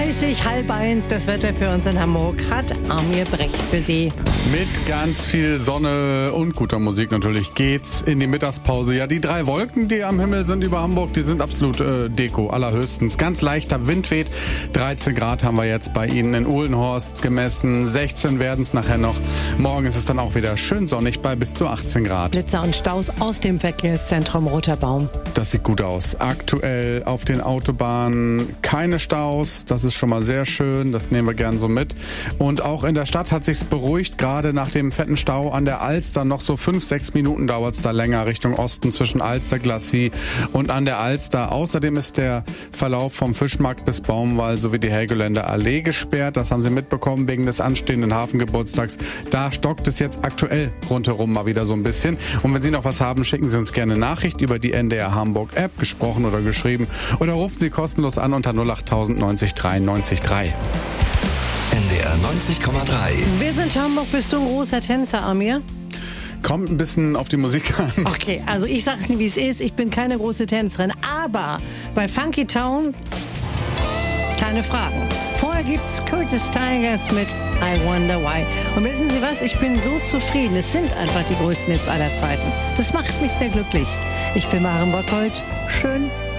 7:30, 12:30, das Wetter für uns in Hamburg hat Amir Brecht für Sie. Mit ganz viel Sonne und guter Musik natürlich geht's in die Mittagspause. Ja, die 3 Wolken, die am Himmel sind über Hamburg, die sind absolut Deko, allerhöchstens. Ganz leichter Wind weht. 13 Grad haben wir jetzt bei Ihnen in Uhlenhorst gemessen. 16 werden es nachher noch. Morgen ist es dann auch wieder schön sonnig bei bis zu 18 Grad. Blitzer und Staus aus dem Verkehrszentrum Roter Baum. Das sieht gut aus. Aktuell auf den Autobahnen keine Staus. Das ist schon mal sehr schön. Das nehmen wir gern so mit. Und auch in der Stadt hat sich's beruhigt. Gerade nach dem fetten Stau an der Alster noch so 5-6 Minuten dauert's da länger Richtung Osten zwischen Alster, Glacis und an der Alster. Außerdem ist der Verlauf vom Fischmarkt bis Baumwall sowie die Helgoländer Allee gesperrt. Das haben Sie mitbekommen wegen des anstehenden Hafengeburtstags. Da stockt es jetzt aktuell rundherum mal wieder so ein bisschen. Und wenn Sie noch was haben, schicken Sie uns gerne eine Nachricht über die NDR Hamburg App, gesprochen oder geschrieben. Oder rufen Sie kostenlos an unter 08000 90 93 3. NDR 90,3. Wir sind Hamburg. Bist du ein großer Tänzer, Amir? Kommt ein bisschen auf die Musik an. Okay, also ich sag's nicht, wie es ist. Ich bin keine große Tänzerin. Aber bei Funky Town keine Fragen. Vorher gibt's Curtis Tigers mit I Wonder Why. Und wissen Sie was? Ich bin so zufrieden. Es sind einfach die größten Hits aller Zeiten. Das macht mich sehr glücklich. Ich bin Maren Bockhold. Schön